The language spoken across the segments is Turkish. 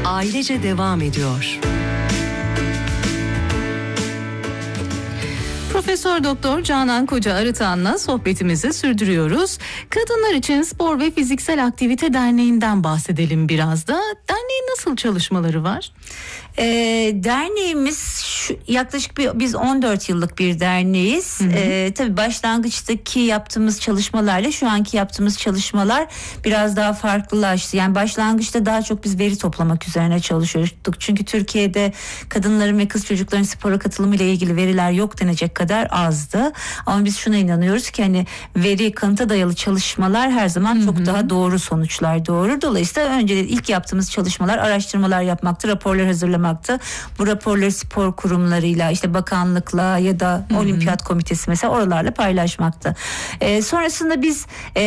ailece devam ediyor. Profesör Doktor Canan Koca Arıtan'la sohbetimizi sürdürüyoruz. Kadınlar için Spor ve Fiziksel Aktivite Derneği'nden bahsedelim biraz da. Derneğin nasıl çalışmaları var? Derneğimiz yaklaşık biz 14 yıllık bir derneğiz. Tabii başlangıçtaki yaptığımız çalışmalarla şu anki yaptığımız çalışmalar biraz daha farklılaştı. Yani başlangıçta daha çok biz veri toplamak üzerine çalışıyorduk. Çünkü Türkiye'de kadınların ve kız çocukların spora katılımı ile ilgili veriler yok denecek kadar azdı. Ama biz şuna inanıyoruz ki hani veri, kanıta dayalı çalışmalar her zaman çok daha doğru sonuçlar doğurur. Dolayısıyla önce ilk yaptığımız çalışmalar araştırmalar yapmaktı, raporlar hazırlamaktı. Bu raporları spor kurumlarıyla, işte bakanlıkla ya da olimpiyat komitesi mesela oralarla paylaşmaktı. Sonrasında biz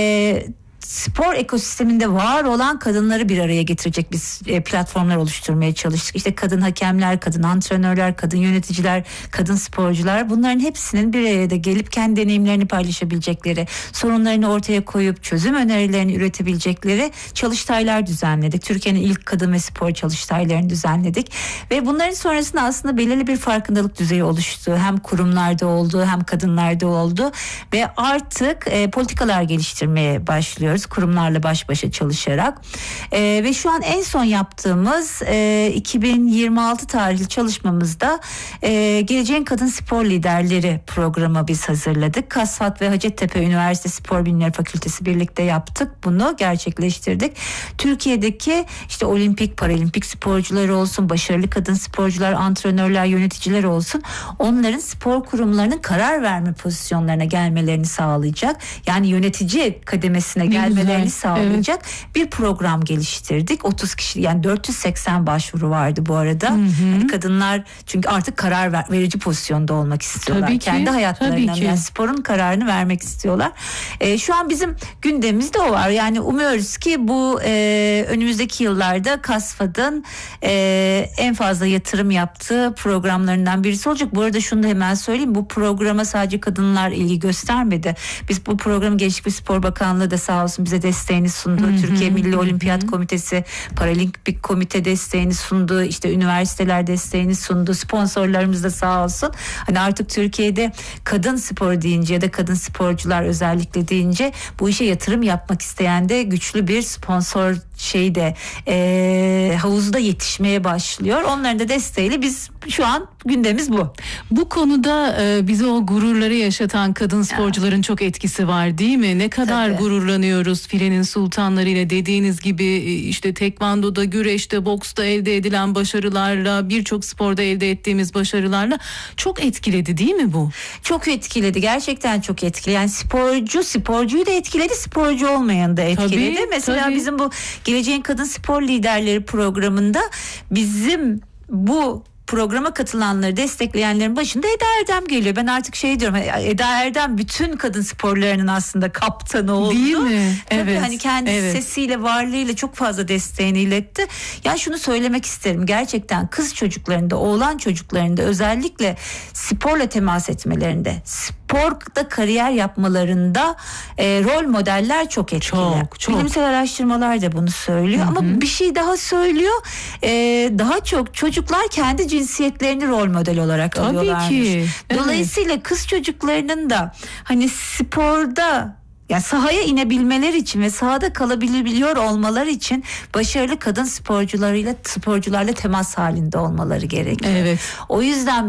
spor ekosisteminde var olan kadınları bir araya getirecek biz platformlar oluşturmaya çalıştık. İşte kadın hakemler, kadın antrenörler, kadın yöneticiler, kadın sporcular, bunların hepsinin bir araya da gelip kendi deneyimlerini paylaşabilecekleri, sorunlarını ortaya koyup çözüm önerilerini üretebilecekleri çalıştaylar düzenledik. Türkiye'nin ilk kadın ve spor çalıştaylarını düzenledik ve bunların sonrasında aslında belirli bir farkındalık düzeyi oluştu. Hem kurumlarda oldu, hem kadınlarda oldu ve artık politikalar geliştirmeye başlıyoruz. Kurumlarla baş başa çalışarak ve şu an en son yaptığımız 2026 tarihli çalışmamızda Geleceğin Kadın Spor Liderleri programı biz hazırladık. Kasvat ve Hacettepe Üniversitesi Spor Bilimleri Fakültesi birlikte yaptık. Bunu gerçekleştirdik. Türkiye'deki işte olimpik, paralimpik sporcuları olsun, başarılı kadın sporcular, antrenörler, yöneticiler olsun, onların spor kurumlarının karar verme pozisyonlarına gelmelerini sağlayacak. Yani yönetici kademesine gelmelerini sağlayacak bir program geliştirdik. 30 kişi, yani 480 başvuru vardı bu arada. Yani kadınlar çünkü artık karar verici pozisyonda olmak istiyorlar. Tabii ki, kendi hayatlarına, yani sporun kararını vermek istiyorlar. Şu an bizim gündemimizde o var. Yani umuyoruz ki bu önümüzdeki yıllarda Kasfad'ın en fazla yatırım yaptığı programlarından birisi olacak. Bu arada şunu da hemen söyleyeyim. Bu programa sadece kadınlar ilgi göstermedi. Biz bu programı Gençlik ve Spor Bakanlığı da sağ olsun bize desteğini sundu. Türkiye Milli Olimpiyat Komitesi, Paralimpik Komite desteğini sundu. İşte üniversiteler desteğini sundu. Sponsorlarımız da sağ olsun. Hani artık Türkiye'de kadın sporu deyince ya da kadın sporcular özellikle deyince bu işe yatırım yapmak isteyen de güçlü bir sponsor havuzda yetişmeye başlıyor. Onların da desteğiyle biz şu an gündemimiz bu. Bu konuda bize o gururları yaşatan kadın sporcuların çok etkisi var değil mi? Ne kadar gururlanıyoruz filenin sultanlarıyla, dediğiniz gibi işte tekvandoda, güreşte, boksta elde edilen başarılarla, birçok sporda elde ettiğimiz başarılarla çok etkiledi değil mi bu? Çok etkiledi. Gerçekten çok etkiledi. Yani sporcuyu da etkiledi, sporcu olmayanı da etkiledi. Mesela bizim bu Geleceğin Kadın Spor Liderleri programında bizim bu programa katılanları destekleyenlerin başında Eda Erdem geliyor. Ben artık diyorum, Eda Erdem bütün kadın sporlarının aslında kaptanı oldu. Değil mi? Tabii hani kendi sesiyle, varlığıyla çok fazla desteğini iletti. Ya şunu söylemek isterim. Gerçekten kız çocuklarında, oğlan çocuklarında özellikle sporla temas etmelerinde, sporda kariyer yapmalarında rol modeller çok etkili. Çok. Bilimsel araştırmalar da bunu söylüyor. Ama bir şey daha söylüyor. Daha çok çocuklar kendi cinsiyetlerini rol model olarak alıyorlarmış. Ki. Dolayısıyla kız çocuklarının da hani sporda, yani sahaya inebilmeler için ve sahada kalabiliyor olmaları için başarılı kadın sporcularla temas halinde olmaları gerekiyor. Evet. O yüzden